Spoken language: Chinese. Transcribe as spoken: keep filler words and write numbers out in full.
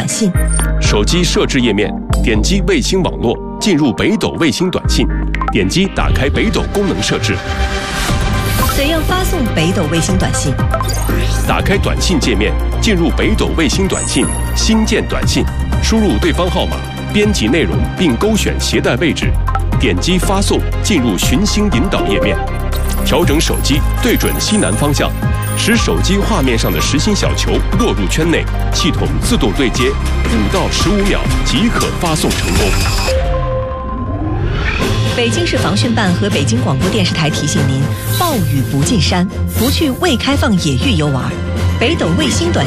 短信。 手机设置页面，点击卫星网络，进入北斗卫星短信，点击打开北斗功能设置。 怎样发送北斗卫星短信？ 打开短信界面，进入北斗卫星短信，新建短信，输入对方号码，编辑内容并勾选携带位置，点击发送，进入寻星引导页面，调整手机对准西南方向，使手机画面上的实心小球落入圈内，系统自动对接，五到十五秒即可发送成功。 北京市防汛办和北京广播电视台提醒您：暴雨不进山，不去未开放野域游玩。北斗卫星短